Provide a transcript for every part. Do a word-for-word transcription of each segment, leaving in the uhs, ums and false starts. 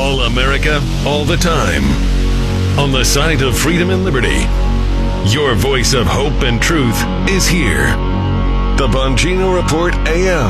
All America, all the time. On the side of freedom and liberty. Your voice of hope and truth is here. The Bongino Report A M.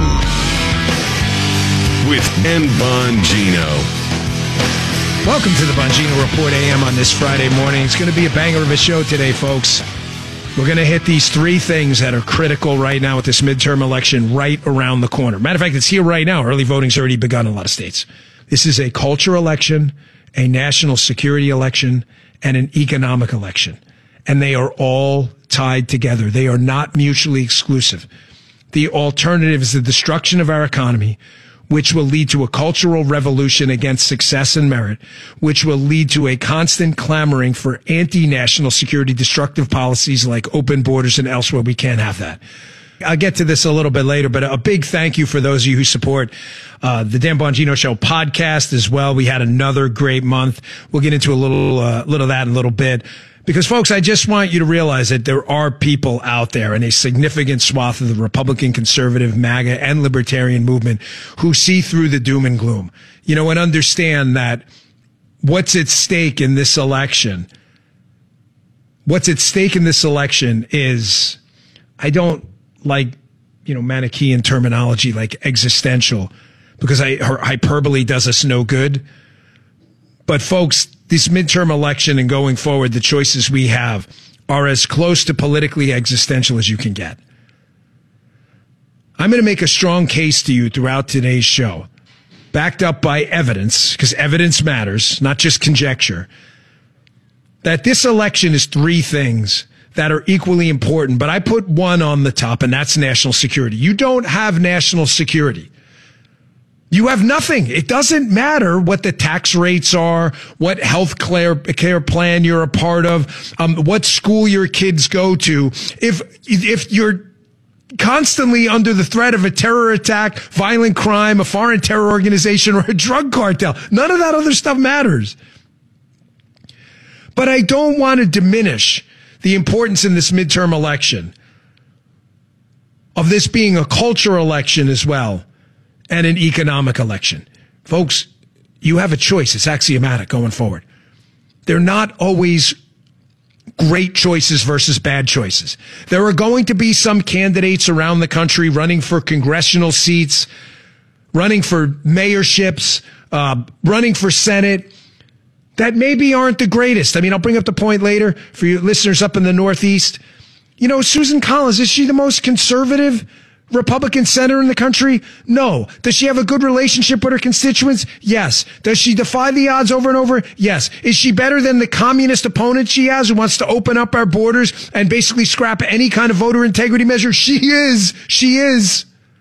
With Dan Bongino. Welcome to the Bongino Report A M on this Friday morning. It's going to be a banger of a show today, folks. We're going to hit these three things that are critical right now with this midterm election right around the corner. Matter of fact, it's here right now. Early voting's already begun in a lot of states. This is a culture election, a national security election, and an economic election. And they are all tied together. They are not mutually exclusive. The alternative is the destruction of our economy, which will lead to a cultural revolution against success and merit, which will lead to a constant clamoring for anti-national security destructive policies like open borders and elsewhere. We can't have that. I'll get to this a little bit later, but a big thank you for those of you who support uh, the Dan Bongino Show podcast as well. We had another great month. We'll get into a little, uh, little of that in a little bit. Because, folks, I just want you to realize that there are people out there in a significant swath of the Republican, conservative, MAGA, and libertarian movement who see through the doom and gloom, you know, and understand that what's at stake in this election, what's at stake in this election is, I don't like, you know, Manichaean terminology like existential, because I, her hyperbole does us no good. But, folks, this midterm election and going forward, the choices we have are as close to politically existential as you can get. I'm going to make a strong case to you throughout today's show, backed up by evidence, because evidence matters, not just conjecture, that this election is three things that are equally important, but I put one on the top, and that's national security. You don't have national security. You have nothing. It doesn't matter what the tax rates are, what health care plan you're a part of, um, what school your kids go to. If, if you're constantly under the threat of a terror attack, violent crime, a foreign terror organization, or a drug cartel, none of that other stuff matters. But I don't want to diminish the importance in this midterm election of this being a culture election as well. And an economic election. Folks, you have a choice. It's axiomatic going forward. They're not always great choices versus bad choices. There are going to be some candidates around the country running for congressional seats, running for mayorships, uh, running for Senate that maybe aren't the greatest. I mean, I'll bring up the point later for you listeners up in the Northeast. You know, Susan Collins, is she the most conservative Republican senator in the country? No. Does she have a good relationship with her constituents? Yes. Does she defy the odds over and over? Yes. Is she better than the communist opponent she has who wants to open up our borders and basically scrap any kind of voter integrity measure? She is. She is.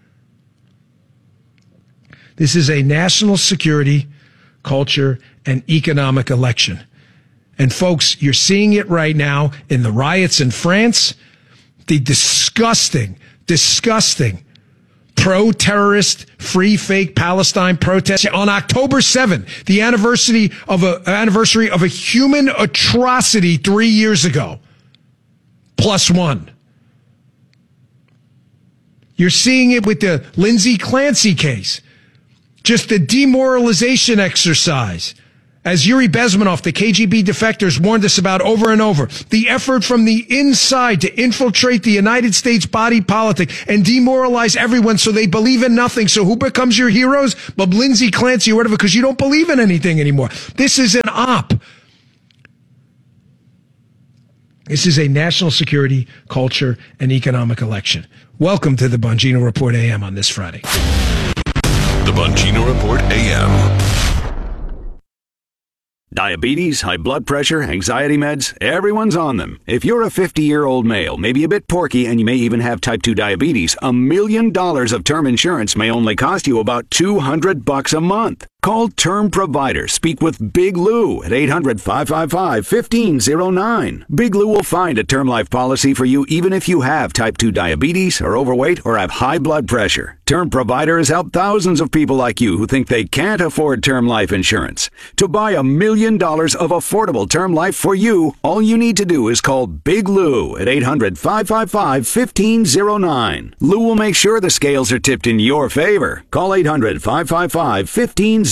This is a national security, culture, and economic election. And folks, you're seeing it right now in the riots in France, the disgusting Disgusting pro-terrorist, free, fake Palestine protests on October seventh, the anniversary of a anniversary of a human atrocity three years ago. Plus one. You're seeing it with the Lindsay Clancy case. Just a demoralization exercise. As Yuri Bezmenov, the K G B defectors, warned us about over and over, the effort from the inside to infiltrate the United States body politic and demoralize everyone so they believe in nothing. So who becomes your heroes? But Lindsay Clancy or whatever, because you don't believe in anything anymore. This is an op. This is a national security, culture, and economic election. Welcome to the Bongino Report A M on this Friday. The Bongino Report A M. Diabetes, high blood pressure, anxiety meds, everyone's on them. If you're a fifty-year-old male, maybe a bit porky, and you may even have type two diabetes, a million dollars of term insurance may only cost you about two hundred bucks a month. Call Term Provider. Speak with Big Lou at eight hundred, five five five, one five zero nine. Big Lou will find a term life policy for you even if you have type two diabetes, are overweight, or have high blood pressure. Term Provider has helped thousands of people like you who think they can't afford term life insurance. To buy a million dollars of affordable term life for you, all you need to do is call Big Lou at eight hundred, five five five, one five zero nine. Lou will make sure the scales are tipped in your favor. Call eight hundred, five five five, one five zero nine.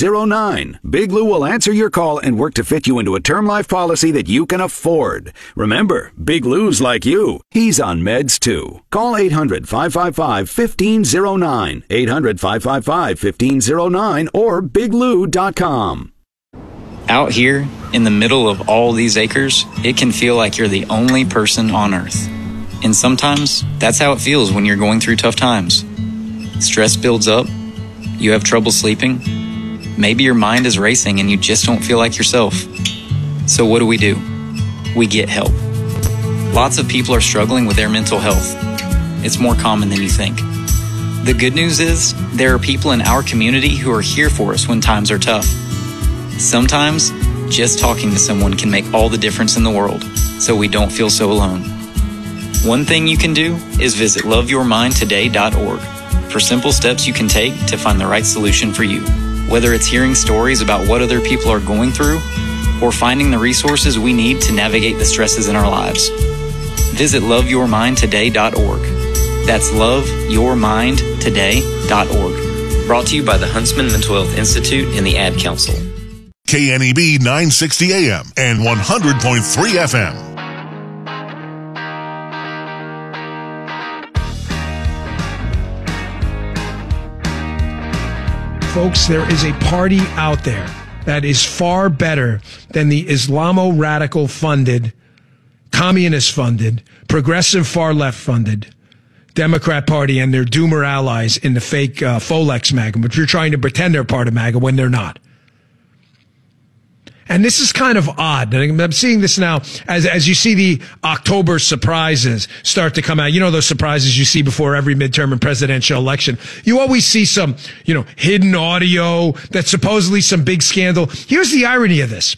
oh nine. Big Lou will answer your call and work to fit you into a term life policy that you can afford. Remember, Big Lou's like you. He's on meds too. Call eight hundred, five five five, one five oh nine, eight hundred, five five five, one five oh nine, or big lou dot com. Out here, in the middle of all these acres, it can feel like you're the only person on Earth. And sometimes, that's how it feels when you're going through tough times. Stress builds up, you have trouble sleeping, maybe your mind is racing and you just don't feel like yourself. So what do we do? We get help. Lots of people are struggling with their mental health. It's more common than you think. The good news is, there are people in our community who are here for us when times are tough. Sometimes, just talking to someone can make all the difference in the world, so we don't feel so alone. One thing you can do is visit love your mind today dot org for simple steps you can take to find the right solution for you. Whether it's hearing stories about what other people are going through, or finding the resources we need to navigate the stresses in our lives. Visit love your mind today dot org. That's love your mind today dot org. Brought to you by the Huntsman Mental Health Institute and the Ad Council. K N E B nine sixty A M and one hundred point three F M. Folks, there is a party out there that is far better than the Islamo-radical funded, communist funded, progressive far left funded Democrat Party and their doomer allies in the fake uh, Folex MAGA, which you're trying to pretend they're part of MAGA when they're not. And this is kind of odd. And I'm seeing this now as as you see the October surprises start to come out. You know those surprises you see before every midterm and presidential election. You always see some, you know, hidden audio that's supposedly some big scandal. Here's the irony of this.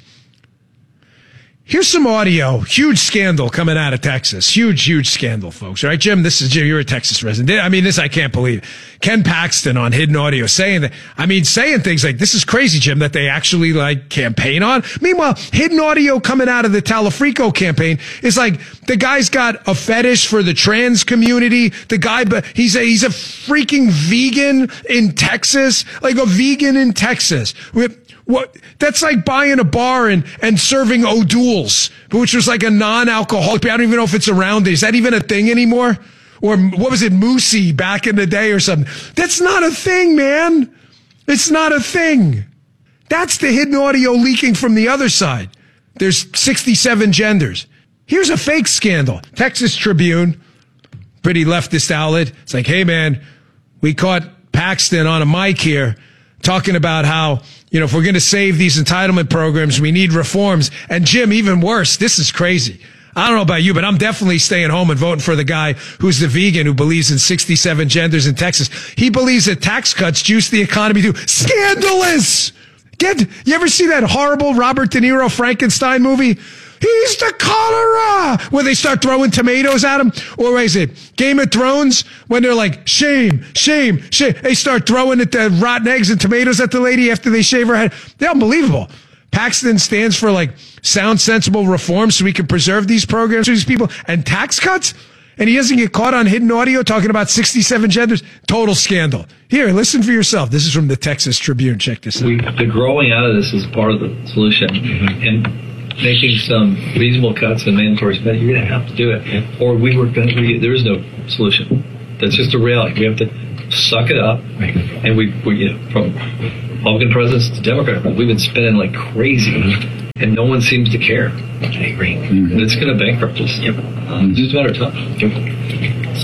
Here's some audio, huge scandal coming out of Texas. Huge, huge scandal, folks. All right, Jim, this is Jim. You're a Texas resident. I mean, this I can't believe. Ken Paxton on hidden audio saying that, I mean, saying things like, this is crazy, Jim, that they actually like campaign on. Meanwhile, hidden audio coming out of the Talafrico campaign is like, the guy's got a fetish for the trans community. The guy, he's a, he's a freaking vegan in Texas, like a vegan in Texas. With, What? That's like buying a bar and, and serving O'Doul's, which was like a non-alcoholic. I don't even know if it's around. Is that even a thing anymore? Or what was it, Moosey back in the day or something? That's not a thing, man. It's not a thing. That's the hidden audio leaking from the other side. There's sixty-seven genders. Here's a fake scandal. Texas Tribune, pretty leftist outlet. It's like, hey, man, we caught Paxton on a mic here talking about how, you know, if we're going to save these entitlement programs, we need reforms. And Jim, even worse, this is crazy. I don't know about you, but I'm definitely staying home and voting for the guy who's the vegan who believes in sixty-seven genders in Texas. He believes that tax cuts juice the economy too. Scandalous! Get, you ever see that horrible Robert De Niro Frankenstein movie? He's the cholera! Where they start throwing tomatoes at him? Or is it Game of Thrones? When they're like, shame, shame, shame. They start throwing at the rotten eggs and tomatoes at the lady after they shave her head. They're unbelievable. Paxton stands for like sound, sensible reform so we can preserve these programs for these people and tax cuts. And he doesn't get caught on hidden audio talking about sixty-seven genders. Total scandal. Here, listen for yourself. This is from the Texas Tribune. Check this out. We, the growing out of this is part of the solution. Mm-hmm. And making some reasonable cuts and mandatory spending, you're going to have to do it. Yeah. Or we were going to, there is no solution. That's just a reality. We have to suck it up. Right. And we, we you know, from Republican presidents to Democrat presidents, we've been spending like crazy. Mm-hmm. And no one seems to care. I agree. Mm-hmm. And it's going to bankrupt us. Yep. Um, it's just a matter of time. Yep. It's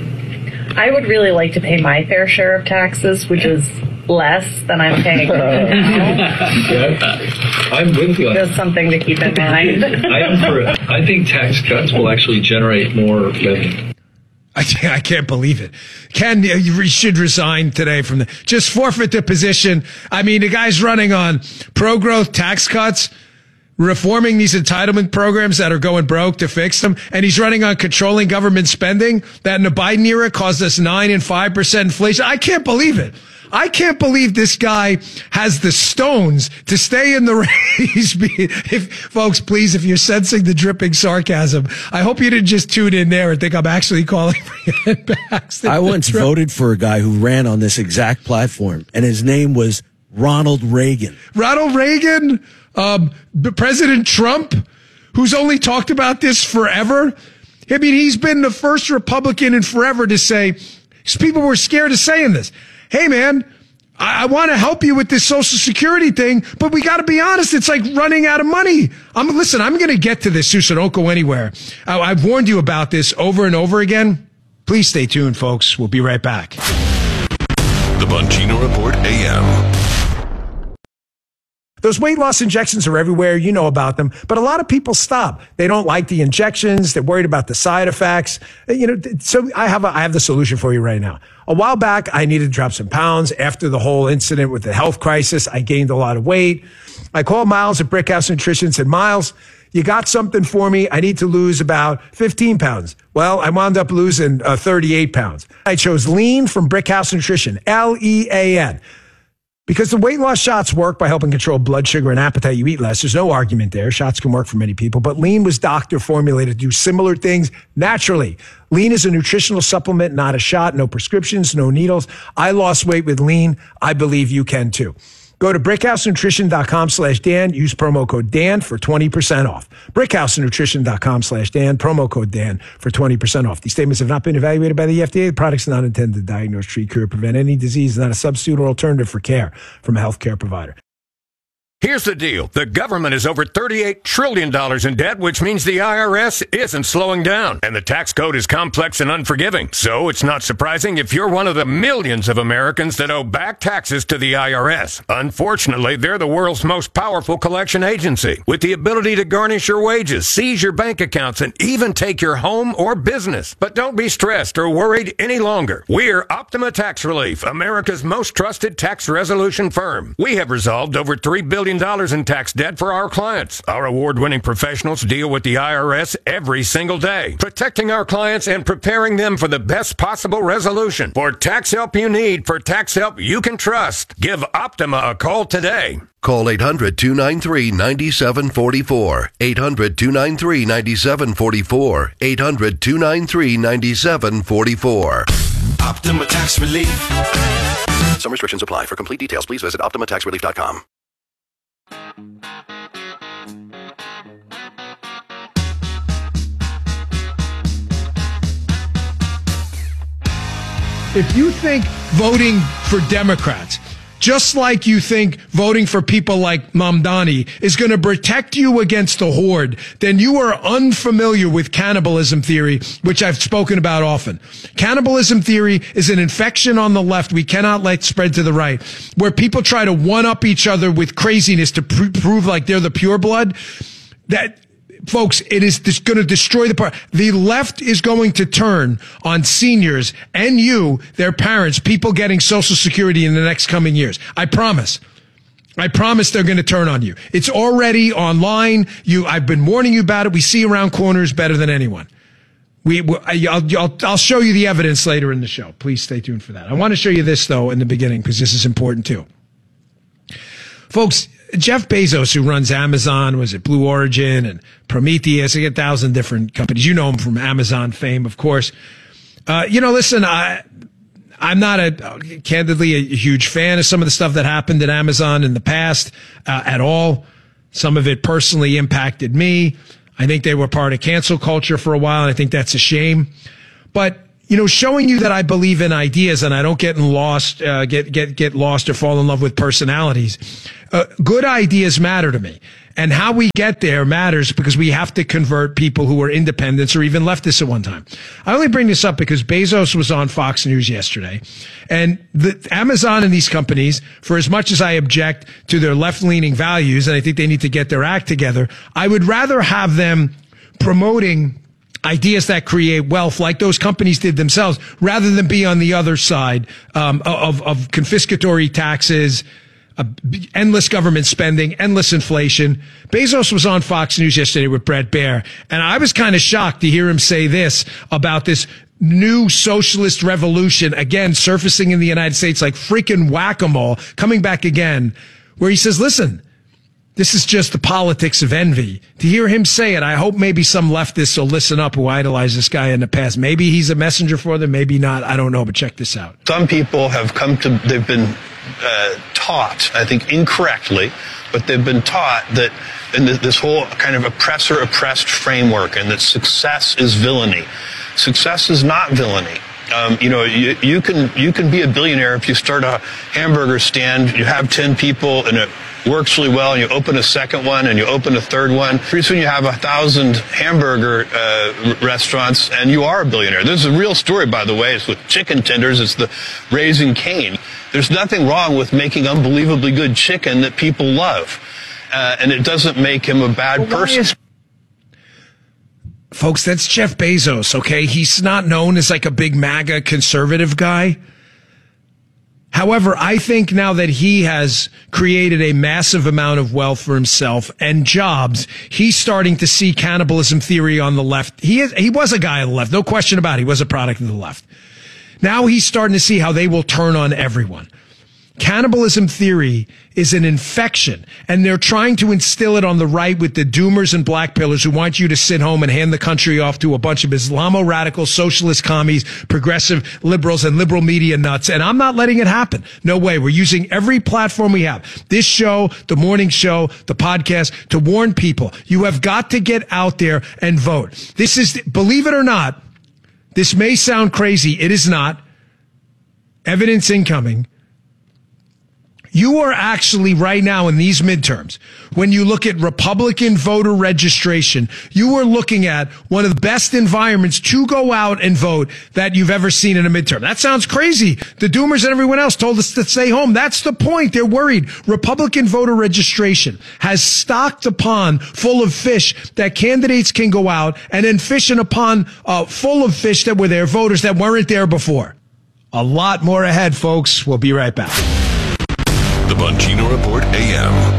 bad. I would really like to pay my fair share of taxes, which is less than I'm paying now. Yeah. I'm with you. Just something to keep in mind. I am for it. I think tax cuts will actually generate more revenue. I can't, I can't believe it. Ken, you should resign today from the, just forfeit the position. I mean, the guy's running on pro-growth tax cuts, reforming these entitlement programs that are going broke to fix them. And he's running on controlling government spending that in the Biden era caused us nine and five percent inflation. I can't believe it. I can't believe this guy has the stones to stay in the race. If, folks, please, if you're sensing the dripping sarcasm, I hope you didn't just tune in there and think I'm actually calling for Ken Paxton. I once voted for a guy who ran on this exact platform, and his name was Ronald Reagan. Ronald Reagan, um, President Trump, who's only talked about this forever. I mean, he's been the first Republican in forever to say, because people were scared of saying this. Hey, man, I, I want to help you with this Social Security thing, but we got to be honest. It's like running out of money. I'm listen, I'm going to get to this, Susan. Don't go anywhere. I, I've warned you about this over and over again. Please stay tuned, folks. We'll be right back. The Bongino Report A M. Those weight loss injections are everywhere. You know about them. But a lot of people stop. They don't like the injections. They're worried about the side effects. You know, so I have a, I have the solution for you right now. A while back, I needed to drop some pounds. After the whole incident with the health crisis, I gained a lot of weight. I called Miles at Brickhouse Nutrition and said, Miles, you got something for me? I need to lose about fifteen pounds. Well, I wound up losing uh, thirty-eight pounds. I chose Lean from Brickhouse Nutrition, L E A N. Because the weight loss shots work by helping control blood sugar and appetite, you eat less. There's no argument there. Shots can work for many people. But Lean was doctor formulated to do similar things naturally. Lean is a nutritional supplement, not a shot. No prescriptions, no needles. I lost weight with Lean. I believe you can too. Go to brickhousenutrition.com slash Dan. Use promo code Dan for twenty percent off. brickhousenutrition.com slash Dan. Promo code Dan for twenty percent off. These statements have not been evaluated by the F D A. The products are not intended to diagnose, treat, cure, prevent any disease. Not a substitute or alternative for care from a healthcare provider. Here's the deal. The government is over thirty-eight trillion dollars in debt, which means the I R S isn't slowing down. And the tax code is complex and unforgiving. So it's not surprising if you're one of the millions of Americans that owe back taxes to the I R S. Unfortunately, they're the world's most powerful collection agency, with the ability to garnish your wages, seize your bank accounts, and even take your home or business. But don't be stressed or worried any longer. We're Optima Tax Relief, America's most trusted tax resolution firm. We have resolved over three billion dollars in tax debt for our clients. Our award-winning professionals deal with the I R S every single day, protecting our clients and preparing them for the best possible resolution. For tax help you need, for tax help you can trust, give Optima a call today. Call eight hundred, two nine three, nine seven four four. eight hundred, two nine three, nine seven four four. eight hundred, two nine three, nine seven four four. Optima Tax Relief. Some restrictions apply. For complete details, please visit optima tax relief dot com. If you think voting for Democrats, just like you think voting for people like Mamdani is going to protect you against the horde, then you are unfamiliar with cannibalism theory, which I've spoken about often. Cannibalism theory is an infection on the left we cannot let spread to the right, where people try to one-up each other with craziness to pr- prove like they're the pure blood. That, folks, it is going to destroy the party. The left is going to turn on seniors and you, their parents, people getting Social Security in the next coming years. I promise. I promise they're going to turn on you. It's already online. You, I've been warning you about it. We see around corners better than anyone. We, I'll, I'll, I'll show you the evidence later in the show. Please stay tuned for that. I want to show you this, though, in the beginning, because this is important, too. Folks, Jeff Bezos, who runs Amazon, was it Blue Origin and Prometheus, like a thousand different companies. You know him from Amazon fame, of course. Uh, you know, listen, I, I'm not a, candidly, a huge fan of some of the stuff that happened at Amazon in the past uh, at all. Some of it personally impacted me. I think they were part of cancel culture for a while, and I think that's a shame. But you know, showing you that I believe in ideas and I don't get lost, uh, get, get, get lost or fall in love with personalities. Uh, good ideas matter to me. And how we get there matters because we have to convert people who are independents or even leftists at one time. I only bring this up because Bezos was on Fox News yesterday. And the Amazon and these companies, for as much as I object to their left-leaning values, and I think they need to get their act together, I would rather have them promoting ideas that create wealth like those companies did themselves, rather than be on the other side um, of, of confiscatory taxes, uh, endless government spending, endless inflation. Bezos was on Fox News yesterday with Bret Baier, and I was kind of shocked to hear him say this about this new socialist revolution, again, surfacing in the United States like freaking whack-a-mole, coming back again, where he says, listen, This is just the politics of envy. To hear him say it, I hope maybe some leftists will listen up who idolized this guy in the past. Maybe he's a messenger for them, maybe not. I don't know, but check this out. Some people have come to, they've been uh, taught, I think incorrectly, but they've been taught that in this whole kind of oppressor-oppressed framework, and that success is villainy. Success is not villainy. Um, you know, you, you can you can be a billionaire if you start a hamburger stand, you have ten people, and it works really well, and you open a second one, and you open a third one. Pretty soon you have a thousand hamburger uh, restaurants, and you are a billionaire. This is a real story, by the way. It's with chicken tenders. It's the Raising Cane. There's nothing wrong with making unbelievably good chicken that people love, uh, and it doesn't make him a bad well, person. Folks, that's Jeff Bezos, okay? He's not known as like a big MAGA conservative guy. However, I think now that he has created a massive amount of wealth for himself and jobs, he's starting to see cannibalism theory on the left. He is, he was a guy on the left, no question about it. He was a product of the left. Now he's starting to see how they will turn on everyone. Cannibalism theory is an infection, and they're trying to instill it on the right with the doomers and black pillars who want you to sit home and hand the country off to a bunch of Islamo-radical, socialist commies, progressive liberals, and liberal media nuts. And I'm not letting it happen. No way. We're using every platform we have, this show, the morning show, the podcast, to warn people. You have got to get out there and vote. This is, believe it or not, this may sound crazy. It is not. Evidence incoming. You are actually right now in these midterms, when you look at Republican voter registration, you are looking at one of the best environments to go out and vote that you've ever seen in a midterm. That sounds crazy. The doomers and everyone else told us to stay home. That's the point. They're worried. Republican voter registration has stocked a pond full of fish that candidates can go out and then fish in a pond uh, full of fish that were there, voters that weren't there before. A lot more ahead, folks. We'll be right back. The Bongino Report A M.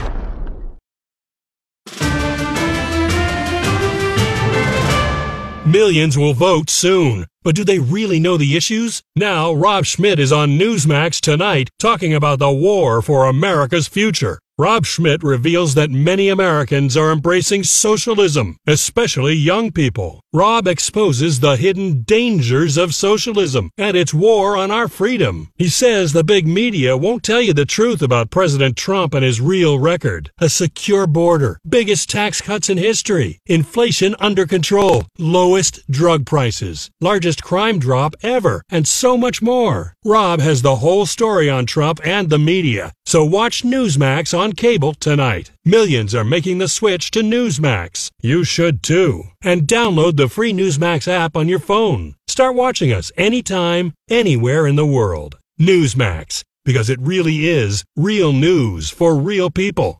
Millions will vote soon, but do they really know the issues? Now, Rob Schmidt is on Newsmax tonight talking about the war for America's future. Rob Schmidt reveals that many Americans are embracing socialism, especially young people. Rob exposes the hidden dangers of socialism and its war on our freedom. He says the big media won't tell you the truth about President Trump and his real record. A secure border, biggest tax cuts in history, inflation under control, lowest drug prices, largest crime drop ever, and so much more. Rob has the whole story on Trump and the media, so watch Newsmax on cable tonight. Millions are making the switch to Newsmax. You should too. And download the free Newsmax app on your phone. Start watching us anytime, anywhere in the world. Newsmax, because it really is real news for real people.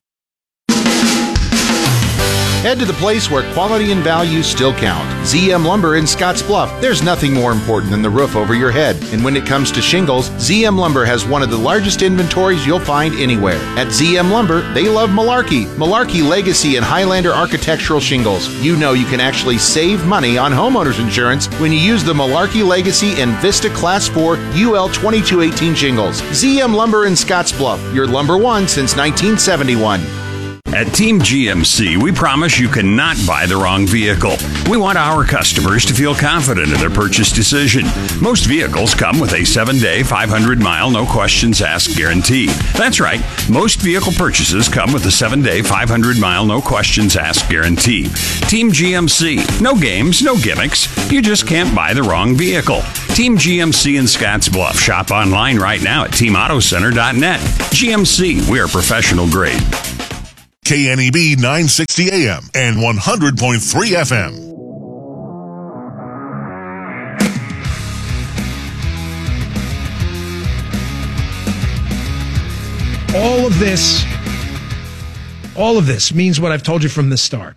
Head to the place where quality and value still count. Z M Lumber in Scotts Bluff. There's nothing more important than the roof over your head. And when it comes to shingles, Z M Lumber has one of the largest inventories you'll find anywhere. At Z M Lumber, they love Malarkey, Malarkey Legacy and Highlander architectural shingles. You know you can actually save money on homeowners insurance when you use the Malarkey Legacy and Vista Class four U L twenty-two eighteen shingles. Z M Lumber in Scotts Bluff, your lumber one since nineteen seventy-one. At Team G M C, we promise you cannot buy the wrong vehicle. We want our customers to feel confident in their purchase decision. Most vehicles come with a seven-day, five hundred mile, no questions asked guarantee. That's right. Most vehicle purchases come with a seven-day, five hundred mile, no questions asked guarantee. Team G M C. No games, no gimmicks. You just can't buy the wrong vehicle. Team G M C in Scotts Bluff. Shop online right now at team auto center dot net. G M C. We are professional grade. K N E B nine sixty A M and one hundred point three F M. All of this, all of this means what I've told you from the start.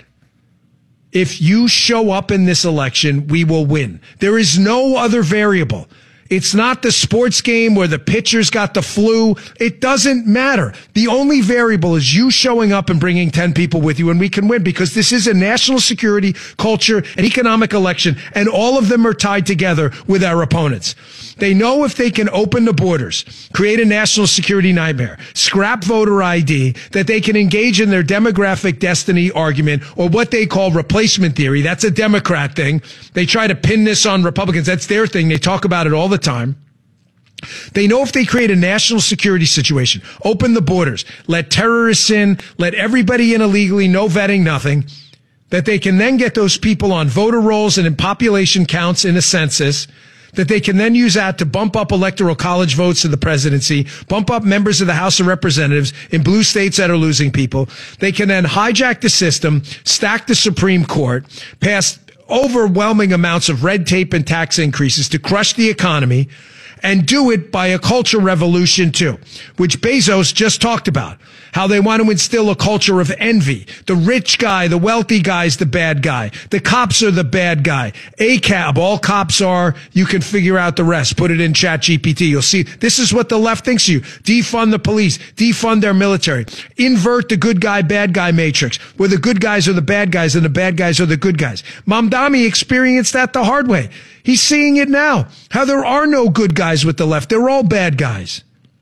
If you show up in this election, we will win. There is no other variable. It's not the sports game where the pitcher's got the flu. It doesn't matter. The only variable is you showing up and bringing ten people with you, and we can win, because this is a national security, culture, and economic election, and all of them are tied together with our opponents. They know if they can open the borders, create a national security nightmare, scrap voter I D, that they can engage in their demographic destiny argument, or what they call replacement theory. That's a Democrat thing. They try to pin this on Republicans. That's their thing. They talk about it all the time. They know if they create a national security situation, open the borders, let terrorists in, let everybody in illegally, no vetting, nothing, that they can then get those people on voter rolls and in population counts in a census, that they can then use that to bump up electoral college votes to the presidency, bump up members of the House of Representatives in blue states that are losing people. They can then hijack the system, stack the Supreme Court, pass overwhelming amounts of red tape and tax increases to crush the economy, and do it by a culture revolution too, which Bezos just talked about, how they want to instill a culture of envy. The rich guy, the wealthy guy's the bad guy. The cops are the bad guy. A C A B, all cops are, you can figure out the rest. Put it in Chat G P T. You'll see this is what the left thinks of you. Defund the police, defund their military, invert the good guy, bad guy matrix, where the good guys are the bad guys and the bad guys are the good guys. Mamdani experienced that the hard way. He's seeing it now, how there are no good guys with the left. They're all bad guys.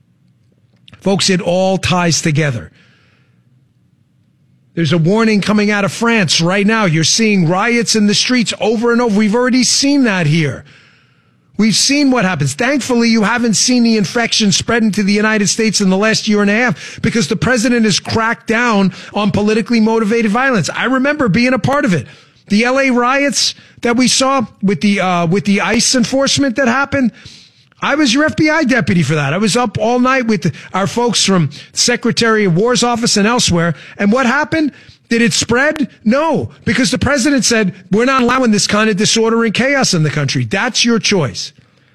Folks, it all ties together. There's a warning coming out of France right now. You're seeing riots in the streets over and over. We've already seen that here. We've seen what happens. Thankfully, you haven't seen the infection spread into the United States in the last year and a half, because the president has cracked down on politically motivated violence. I remember being a part of it. The L A riots that we saw with the uh, with the ICE enforcement that happened, I was your F B I deputy for that. I was up all night with our folks from Secretary of War's office and elsewhere. And what happened? Did it spread? No, because the president said, we're not allowing this kind of disorder and chaos in the country. That's your choice.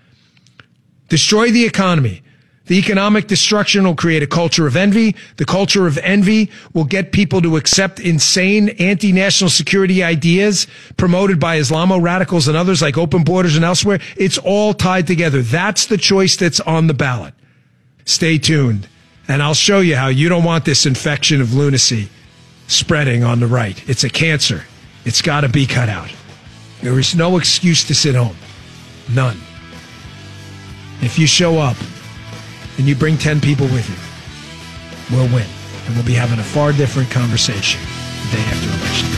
Destroy the economy. The economic destruction will create a culture of envy. The culture of envy will get people to accept insane anti-national security ideas promoted by Islamo radicals and others like open borders and elsewhere. It's all tied together. That's the choice that's on the ballot. Stay tuned, and I'll show you how you don't want this infection of lunacy spreading on the right. It's a cancer. It's got to be cut out. There is no excuse to sit home. None. If you show up, and you bring ten people with you, we'll win. And we'll be having a far different conversation the day after election.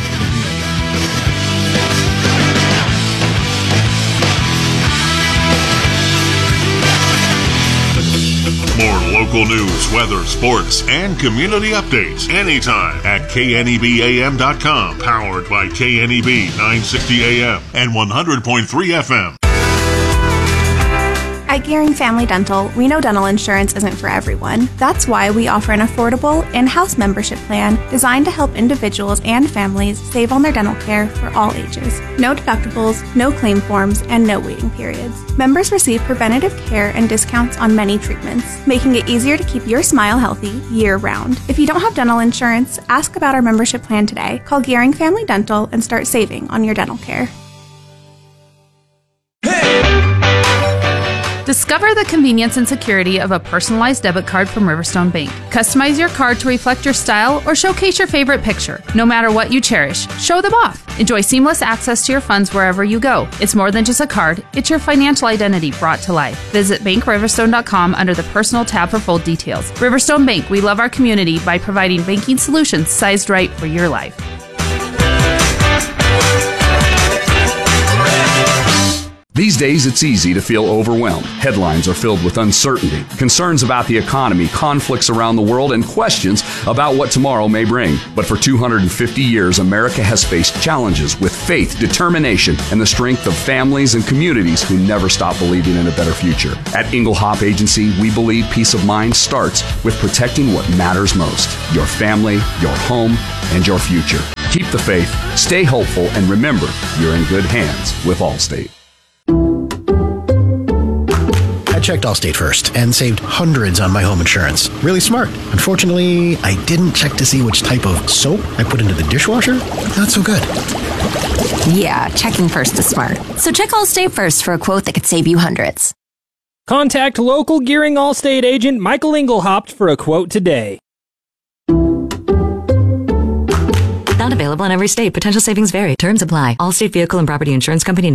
More local news, weather, sports, and community updates anytime at K N E B A M dot com. Powered by K N E B nine sixty A M and one hundred point three F M. At Gearing Family Dental, we know dental insurance isn't for everyone. That's why we offer an affordable in-house membership plan designed to help individuals and families save on their dental care for all ages. No deductibles, no claim forms, and no waiting periods. Members receive preventative care and discounts on many treatments, making it easier to keep your smile healthy year-round. If you don't have dental insurance, ask about our membership plan today. Call Gearing Family Dental and start saving on your dental care. Discover the convenience and security of a personalized debit card from Riverstone Bank. Customize your card to reflect your style or showcase your favorite picture. No matter what you cherish, show them off. Enjoy seamless access to your funds wherever you go. It's more than just a card, it's your financial identity brought to life. Visit bank riverstone dot com under the Personal tab for full details. Riverstone Bank, we love our community by providing banking solutions sized right for your life. These days, it's easy to feel overwhelmed. Headlines are filled with uncertainty, concerns about the economy, conflicts around the world, and questions about what tomorrow may bring. But for two hundred fifty years, America has faced challenges with faith, determination, and the strength of families and communities who never stop believing in a better future. At Inglehop Agency, we believe peace of mind starts with protecting what matters most: your family, your home, and your future. Keep the faith, stay hopeful, and remember, you're in good hands with Allstate. I checked Allstate first and saved hundreds on my home insurance. Really smart. Unfortunately, I didn't check to see which type of soap I put into the dishwasher. Not so good. Yeah, checking first is smart. So check Allstate first for a quote that could save you hundreds. Contact local Gearing Allstate agent Michael Engelhaupt for a quote today. Not available in every state. Potential savings vary. Terms apply. Allstate Vehicle and Property Insurance Company.